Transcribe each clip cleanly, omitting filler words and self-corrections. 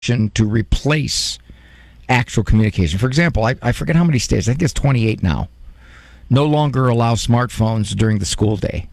to replace actual communication. For example, I forget how many states, I think it's 28 now, no longer allow smartphones during the school day.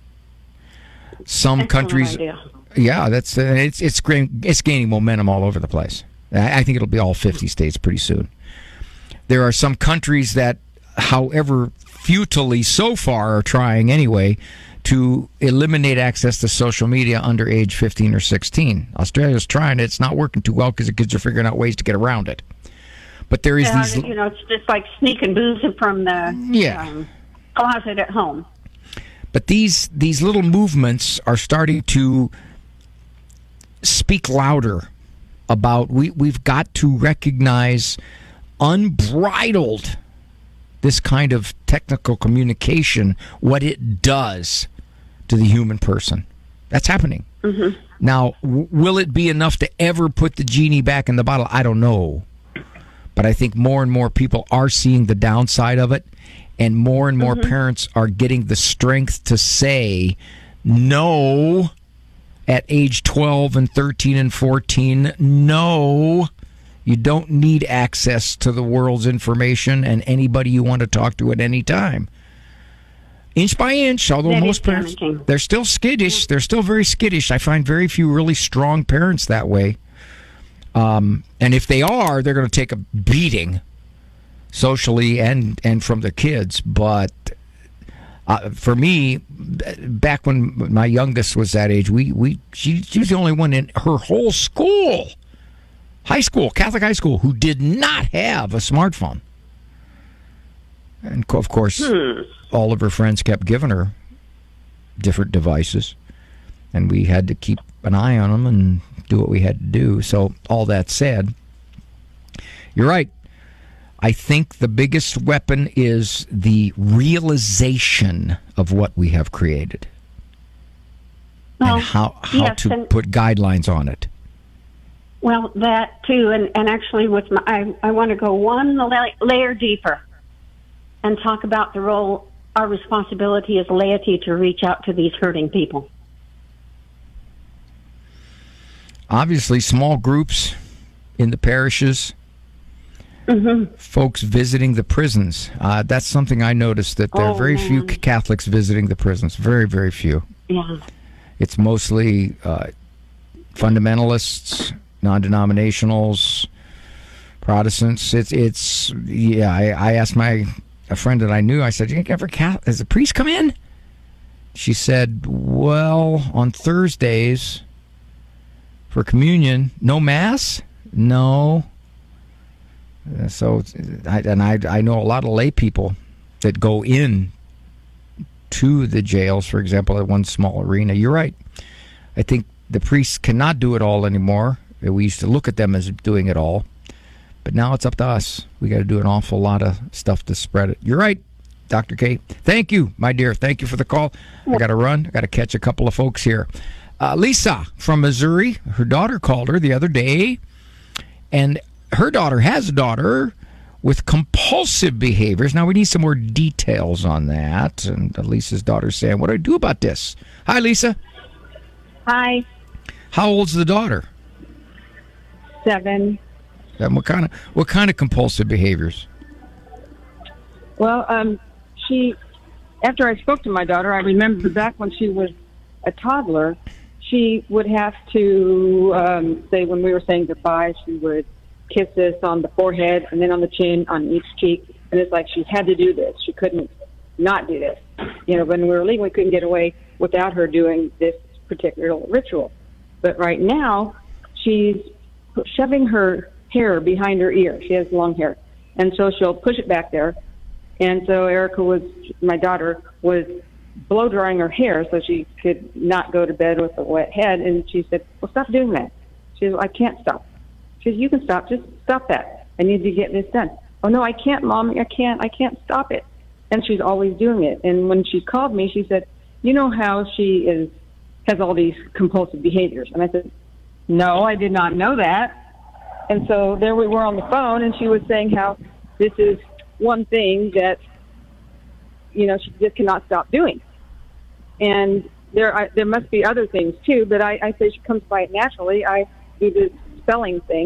Some countries, yeah, it's gaining momentum all over the place. I think it'll be all 50 states pretty soon. There are some countries that, however futilely so far, are trying anyway to eliminate access to social media under age 15 or 16. Australia's trying it. It's not working too well because the kids are figuring out ways to get around it. But there is these... it's just like sneaking booze from the closet at home. But these little movements are starting to speak louder about we've got to recognize unbridled this kind of technical communication, what it does to the human person. That's happening. Mm-hmm. Now, will it be enough to ever put the genie back in the bottle? I don't know. But I think more and more people are seeing the downside of it, and more parents are getting the strength to say no at age 12 and 13 and 14. No, you don't need access to the world's information and anybody you want to talk to at any time. Inch by inch, although that most parents, they're still skittish. They're still very skittish. I find very few really strong parents that way. And if they are, they're going to take a beating socially and from the kids. But for me, back when my youngest was that age, she was the only one in her whole school, high school, Catholic high school, who did not have a smartphone. And of course, all of her friends kept giving her different devices, and we had to keep an eye on them and do what we had to do. So all that said, you're right. I think the biggest weapon is the realization of what we have created, and how to put guidelines on it. Well, that too, and actually, with I want to go one layer deeper and talk about the role, our responsibility as laity to reach out to these hurting people. Obviously, small groups in the parishes, folks visiting the prisons. That's something I noticed, that there are very few Catholics visiting the prisons. Very, very few. Yeah. It's mostly fundamentalists, non-denominationals, Protestants. I asked a friend that I knew, I said, has a priest come in? She said, well, on Thursdays for communion, no mass? No. So, I know a lot of lay people that go in to the jails, for example, at one small arena. You're right. I think the priests cannot do it all anymore. We used to look at them as doing it all. But now it's up to us. We got to do an awful lot of stuff to spread it. You're right, Dr. K. Thank you, my dear. Thank you for the call. I got to run. I got to catch a couple of folks here. Lisa from Missouri, her daughter called her the other day, and her daughter has a daughter with compulsive behaviors. Now, we need some more details on that. And Lisa's daughter's saying, what do I do about this? Hi, Lisa. Hi. How old's the daughter? 7. And what kind of compulsive behaviors? Well, after I spoke to my daughter, I remember back when she was a toddler, she would have to say, when we were saying goodbye, she would kiss us on the forehead and then on the chin, on each cheek. And it's like she had to do this. She couldn't not do this. When we were leaving, we couldn't get away without her doing this particular ritual. But right now, she's shoving her hair behind her ear. She has long hair. And so she'll push it back there. And so my daughter, was blow drying her hair so she could not go to bed with a wet head. And she said, well, stop doing that. She said, I can't stop. She said, you can stop. Just stop that. I need to get this done. Oh, no, I can't, Mom. I can't stop it. And she's always doing it. And when she called me, she said, you know how she has all these compulsive behaviors? And I said, no, I did not know that. And so there we were on the phone, and she was saying how this is one thing that, she just cannot stop doing. And there must be other things, too, but I say she comes by it naturally. I do this selling things.